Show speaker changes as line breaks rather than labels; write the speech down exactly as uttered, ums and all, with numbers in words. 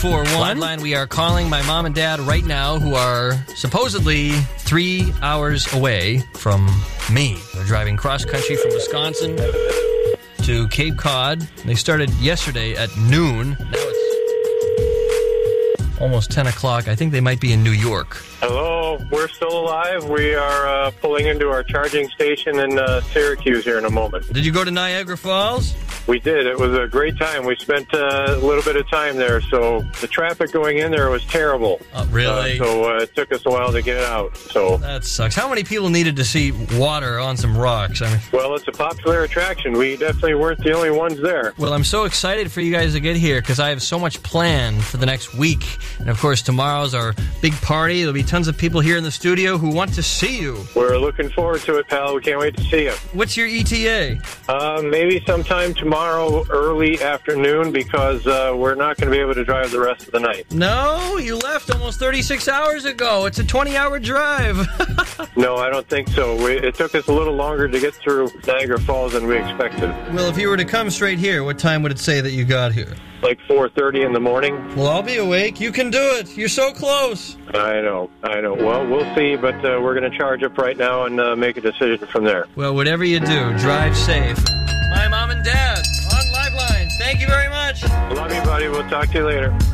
four one. Line, we are calling my mom and dad right now, who are supposedly three hours away from me. They're driving cross-country from Wisconsin to Cape Cod. They started yesterday at noon. Now it's almost ten o'clock. I think they might be in New York.
Hello, we're still alive. We are uh, pulling into our charging station in uh, Syracuse here in a moment.
Did you go to Niagara Falls?
We did. It was a great time. We spent uh, a little bit of time there, so the traffic going in there was terrible.
Oh, really?
Uh, so uh, it took us a while to get out. So
that sucks. How many people needed to see water on some rocks? I mean,
well, it's a popular attraction. We definitely weren't the only ones there.
Well, I'm so excited for you guys to get here because I have so much planned for the next week. And, of course, tomorrow's our big party. There'll be tons of people here in the studio who want to see you.
We're looking forward to it, pal. We can't wait to see you.
What's your E T A?
Uh, maybe sometime tomorrow, early afternoon, because uh, we're not going to be able to drive the rest of the night.
No, you left almost thirty-six hours ago. It's a twenty-hour drive.
No, I don't think so. We, it took us a little longer to get through Niagara Falls than we expected.
Well, if you were to come straight here, what time would it say that you got here?
Like four thirty in the morning.
Well, I'll be awake. You can do it. You're so close.
I know. I know. Well, we'll see, but uh, we're going to charge up right now and uh, make a decision from there.
Well, whatever you do, drive safe. My mom and dad on Liveline. Thank you very much.
Love you, buddy. We'll talk to you later.